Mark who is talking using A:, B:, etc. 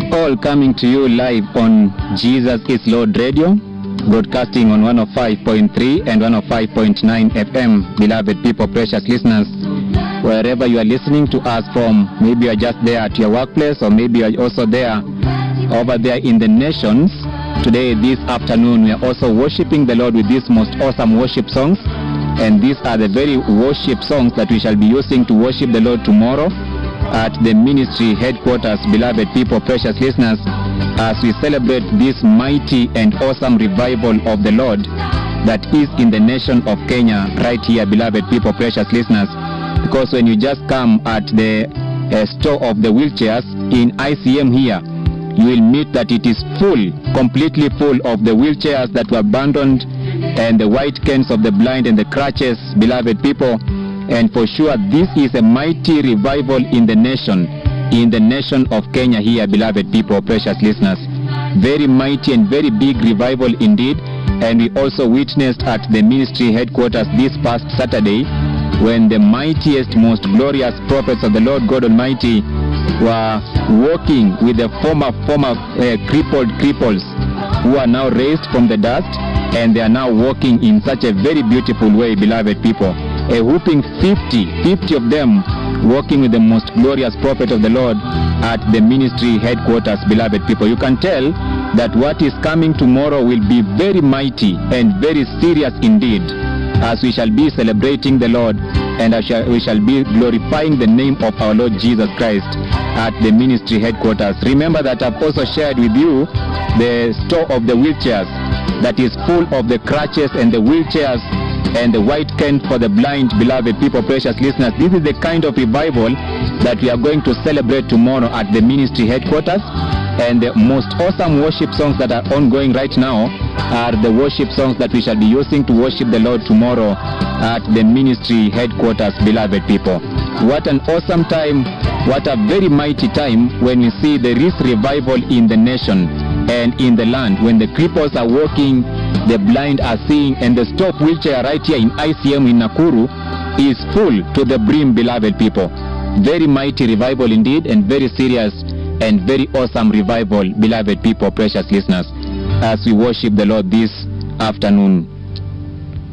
A: all coming to you live on Jesus is Lord Radio, broadcasting on 105.3 and 105.9 FM. Beloved people, precious listeners, wherever you are listening to us from, maybe you are just there at your workplace, or maybe you are also there over there in the nations. Today, this afternoon, we are also worshiping the Lord with these most awesome worship songs, and these are the very worship songs that we shall be using to worship the Lord tomorrow at the ministry headquarters. Beloved people, precious listeners, as we celebrate this mighty and awesome revival of the Lord that is in the nation of Kenya right here, beloved people, precious listeners. Because when you just come at the store of the wheelchairs in ICM here, you will meet that it is full, completely full of the wheelchairs that were abandoned and the white canes of the blind and the crutches, beloved people. And for sure, this is a mighty revival in the nation of Kenya here, beloved people, precious listeners. Very mighty and very big revival indeed. And we also witnessed at the ministry headquarters this past Saturday, when the mightiest, most glorious prophets of the Lord God Almighty were walking with the former cripples who are now raised from the dust, and they are now walking in such a very beautiful way, beloved people. A whooping 50 of them walking with the most glorious prophet of the Lord at the ministry headquarters, beloved people. You can tell that what is coming tomorrow will be very mighty and very serious indeed, as we shall be celebrating the Lord, and we shall be glorifying the name of our Lord Jesus Christ at the ministry headquarters. Remember that I've also shared with you the store of the wheelchairs that is full of the crutches and the wheelchairs and the white cane for the blind, beloved people, precious listeners. This is the kind of revival that we are going to celebrate tomorrow at the ministry headquarters. And the most awesome worship songs that are ongoing right now are the worship songs that we shall be using to worship the Lord tomorrow at the ministry headquarters, beloved people. What an awesome time, what a very mighty time when we see there is revival in the nation and in the land, when the cripples are walking, the blind are seeing, and the stop wheelchair right here in ICM in Nakuru is full to the brim, beloved people. Very mighty revival indeed, and very serious and very awesome revival, beloved people, precious listeners, as we worship the Lord this afternoon.